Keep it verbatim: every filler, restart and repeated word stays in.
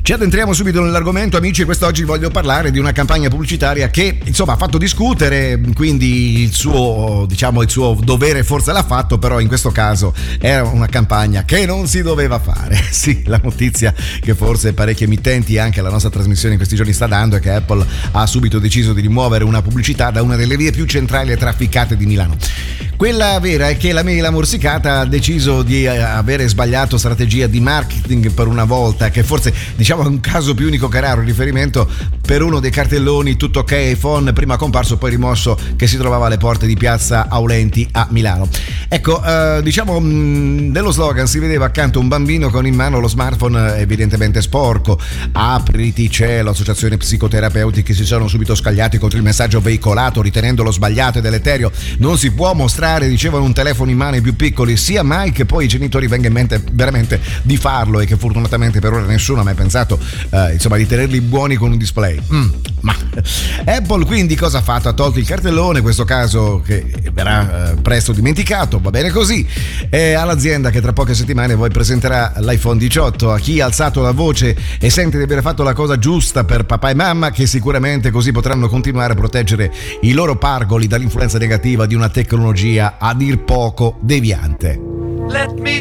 Ci addentriamo subito nell'argomento, amici, e quest'oggi voglio parlare di una campagna pubblicitaria che insomma ha fatto discutere, quindi il suo, diciamo, il suo dovere forse l'ha fatto, però in questo caso era una campagna che non si doveva fare. Sì, la notizia che forse parecchi emittenti e anche la nostra trasmissione in questi giorni sta dando è che Apple ha subito deciso di rimuovere una pubblicità da una delle vie più centrali e trafficate di Milano. Quella vera è che la mela morsicata ha deciso di avere sbagliato strategia di marketing per una volta, che forse diciamo è un caso più unico che raro, riferimento per uno dei cartelloni tutto ok iPhone prima comparso poi rimosso che si trovava alle porte di piazza Aulenti a Milano. Ecco, eh, diciamo mh, nello slogan si vedeva accanto un bambino con in mano lo smartphone evidentemente sporco. Apriti cielo, associazioni psicoterapeuti che si sono subito scagliati contro il messaggio veicolato ritenendolo sbagliato e deleterio. Non si può mostrare, dicevano, un telefono in mano ai più piccoli, sia mai che poi ai genitori venga in mente veramente di farlo, e che fortunatamente per ora nessuno ha mai pensato Uh, insomma di tenerli buoni con un display. mm, ma Apple quindi cosa ha fatto? Ha tolto il cartellone, in questo caso che verrà uh, presto dimenticato, va bene così, e all'azienda che tra poche settimane poi presenterà l'iPhone diciotto. A chi ha alzato la voce e sente di aver fatto la cosa giusta per papà e mamma, che sicuramente così potranno continuare a proteggere i loro pargoli dall'influenza negativa di una tecnologia a dir poco deviante. Let me